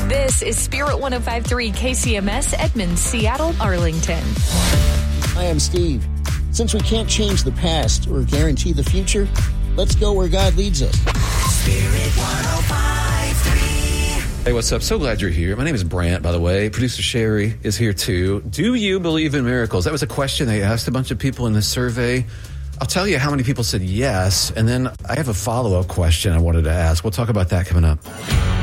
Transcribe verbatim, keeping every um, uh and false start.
This is Spirit one oh five point three K C M S, Edmond, Seattle, Arlington. Hi, I'm Steve. Since we can't change the past or guarantee the future, let's go where God leads us. Spirit one oh five point three. Hey, what's up? So glad you're here. My name is Brant, by the way. Producer Sherry is here too. Do you believe in miracles? That was a question they asked a bunch of people in this survey. I'll tell you how many people said yes, and then I have a follow-up question I wanted to ask. We'll talk about that coming up.